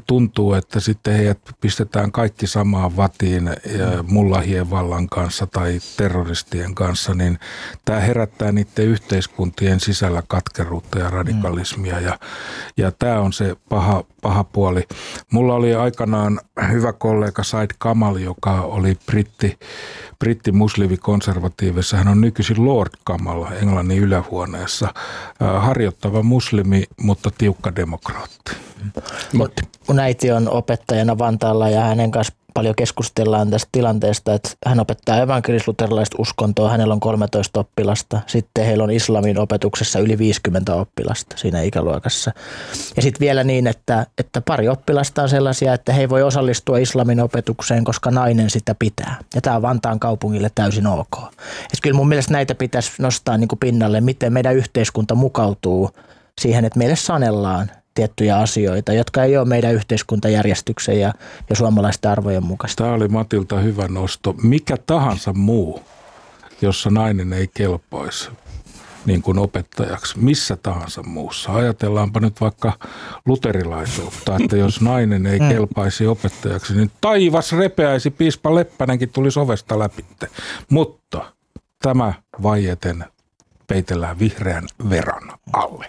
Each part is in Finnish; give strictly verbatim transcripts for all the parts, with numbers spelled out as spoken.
tuntuu, että sitten heidät pistetään kaikki samaan vatiin mullahien vallan kanssa tai terroristien kanssa, niin tämä herättää niiden yhteiskuntien sisällä katkeruutta ja radikalismia ja, ja tämä on se paha, paha puoli. Mulla oli aikanaan hyvä kollega Said Kamal, joka oli britti, britti muslimikonservatiivissa. Hän on nykyisin Lord Kamal Englannin ylähuoneessa. Harjoittava muslimi, mutta tiukka demokraatti. Mutta mun äiti on opettajana Vantaalla ja hänen kanssa paljon keskustellaan tästä tilanteesta, että hän opettaa evankelis-luterilaista uskontoa, hänellä on kolmetoista oppilasta, sitten heillä on islamin opetuksessa yli viisikymmentä oppilasta siinä ikäluokassa. Ja sitten vielä niin, että, että pari oppilasta on sellaisia, että he ei voi osallistua islamin opetukseen, koska nainen sitä pitää. Ja tämä on Vantaan kaupungille täysin ok. Et kyllä mun mielestä näitä pitäisi nostaa niin kuin pinnalle, miten meidän yhteiskunta mukautuu siihen, että meille sanellaan tiettyjä asioita, jotka ei ole meidän yhteiskuntajärjestyksen ja, ja suomalaisten arvojen mukaista. Tämä oli Matilta hyvä nosto. Mikä tahansa muu, jossa nainen ei kelpaisi niin kuin opettajaksi, missä tahansa muussa. Ajatellaanpa nyt vaikka luterilaisuutta, että jos nainen ei kelpaisi opettajaksi, niin taivas repeäisi, piispa Leppänenkin tulisi ovesta läpi. Mutta tämä vaieten peitellään vihreän veran alle.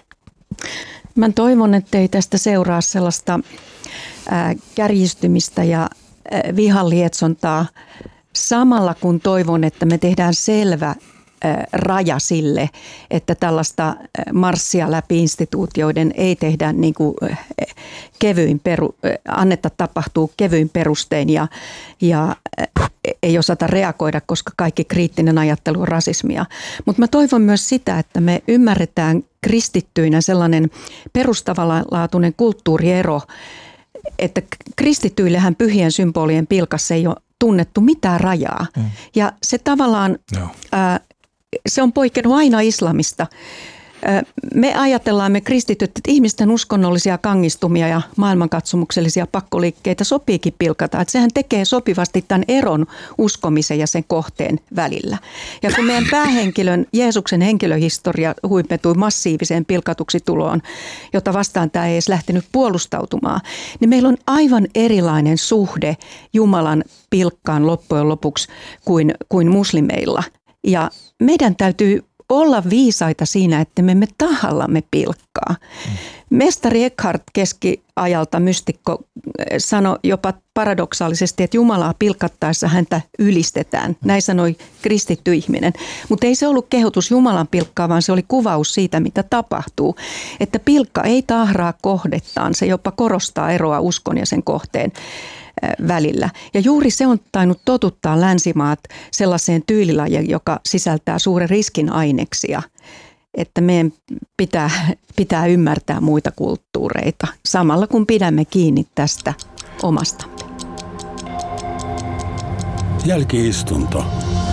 Mä toivon, ettei tästä seuraa sellaista ää, kärjistymistä ja ää, vihan lietsontaa samalla kun toivon, että me tehdään selvä ää, raja sille, että tällaista ää, marssia läpi instituutioiden ei tehdä niin kuin ää, kevyin peru, ää, annetta tapahtuu kevyin perustein ja, ja ää, ei osata reagoida, koska kaikki kriittinen ajattelu on rasismia. Mutta mä toivon myös sitä, että me ymmärretään kristittyinä sellainen perustavanlaatuinen kulttuuriero, että kristittyillähän pyhien symbolien pilkassa ei ole tunnettu mitään rajaa. Mm. Ja se tavallaan, no. ää, se on poikennut aina islamista. Me ajatellaan, me kristityt, että ihmisten uskonnollisia kangistumia ja maailmankatsomuksellisia pakkoliikkeitä sopiikin pilkata. Että sehän tekee sopivasti tämän eron uskomisen ja sen kohteen välillä. Ja kun meidän päähenkilön, Jeesuksen henkilöhistoria huipentui massiiviseen pilkatuksi tuloon, jota vastaan tämä ei edes lähtenyt puolustautumaan, niin meillä on aivan erilainen suhde Jumalan pilkkaan loppujen lopuksi kuin, kuin muslimeilla. Ja meidän täytyy olla viisaita siinä, että me emme tahallamme pilkkaa. Mm. Mestari Eckhart keskiajalta mystikko sanoi jopa paradoksaalisesti, että Jumalaa pilkattaessa häntä ylistetään. Näin sanoi kristitty ihminen. Mutta ei se ollut kehotus Jumalan pilkkaa, vaan se oli kuvaus siitä, mitä tapahtuu. Että pilkka ei tahraa kohdettaan, se jopa korostaa eroa uskon ja sen kohteen välillä. Ja juuri se on tainnut totuttaa länsimaat sellaiseen tyylilajiin, joka sisältää suuren riskin aineksia, että meidän pitää, pitää ymmärtää muita kulttuureita samalla kun pidämme kiinni tästä omastamme. Jälki-istunto.